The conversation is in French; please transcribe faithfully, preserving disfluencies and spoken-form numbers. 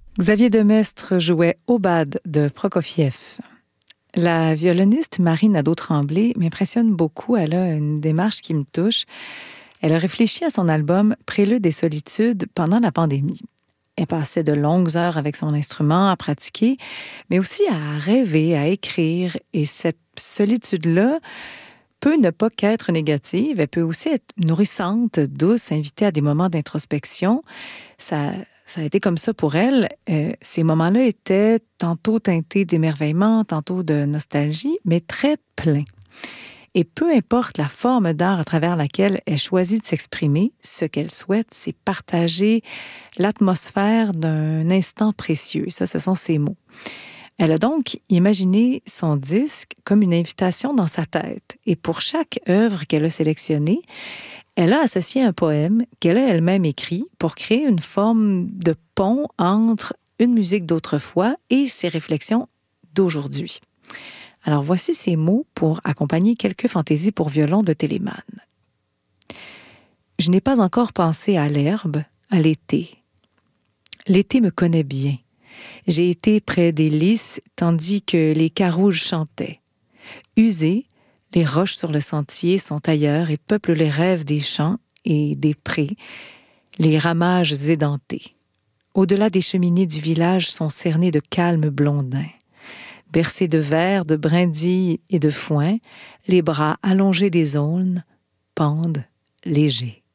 Xavier Demestre jouait Aubade de Prokofiev. La violoniste Marie Nadeau-Tremblay m'impressionne beaucoup. Elle a une démarche qui me touche. Elle a réfléchi à son album Prélude et solitude pendant la pandémie. Elle passait de longues heures avec son instrument à pratiquer, mais aussi à rêver, à écrire. Et cette solitude-là peut ne pas qu'être négative. Elle peut aussi être nourrissante, douce, inviter à des moments d'introspection. Ça... Ça a été comme ça pour elle. Euh, ces moments-là étaient tantôt teintés d'émerveillement, tantôt de nostalgie, mais très pleins. Et peu importe la forme d'art à travers laquelle elle choisit de s'exprimer, ce qu'elle souhaite, c'est partager l'atmosphère d'un instant précieux. Et ça, ce sont ses mots. Elle a donc imaginé son disque comme une invitation dans sa tête. Et pour chaque œuvre qu'elle a sélectionnée, elle a associé un poème qu'elle a elle-même écrit pour créer une forme de pont entre une musique d'autrefois et ses réflexions d'aujourd'hui. Alors voici ces mots pour accompagner quelques fantaisies pour violon de Telemann. Je n'ai pas encore pensé à l'herbe, à l'été. L'été me connaît bien. J'ai été près des lys tandis que les carouges chantaient. Usés, les roches sur le sentier sont ailleurs et peuplent les rêves des champs et des prés, les ramages édentés. Au-delà des cheminées du village sont cernés de calmes blondins. Bercés de verre, de brindilles et de foin, les bras allongés des aulnes pendent légers.